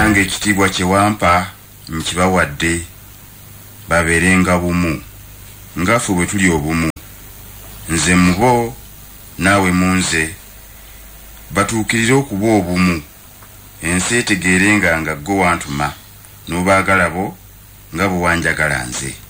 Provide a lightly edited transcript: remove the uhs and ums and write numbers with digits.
nange ekitiibwa kye wampa nkibawadde babeerenga bumu ngaffe bwe tuli obumu, nze mubo naawe munze, batuukirire okuba obumu, ensi etegeerenga nga ggwe wantuma n'obaagala bo nga bwe wanjagala nze.